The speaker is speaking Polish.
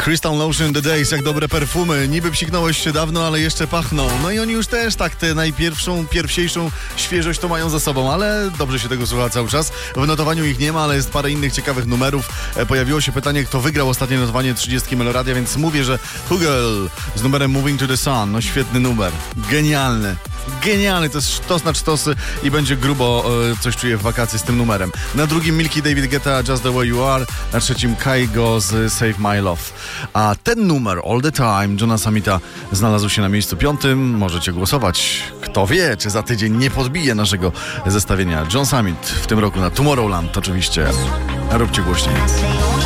Crystal Lotion The Days, jak dobre perfumy. Niby psiknąłeś się dawno, ale jeszcze pachną. No i oni już też tak tę pierwsiejszą świeżość to mają za sobą, ale dobrze się tego słucha cały czas. W notowaniu ich nie ma, ale jest parę innych ciekawych numerów. Pojawiło się pytanie, kto wygrał ostatnie notowanie 30 Meloradia, więc mówię, że Hugel z numerem Moving to the Sun. No świetny numer. Genialny. Genialny, to jest sztos na sztosy i będzie grubo, coś czuję w wakacje z tym numerem. Na drugim Milky David Guetta Just the Way You Are, na trzecim Kygo z Save My Love. A ten numer All the Time Johna Summita znalazł się na miejscu 5. Możecie głosować. Kto wie, czy za tydzień nie podbije naszego zestawienia. John Summit w tym roku na Tomorrowland oczywiście. Róbcie głośniej.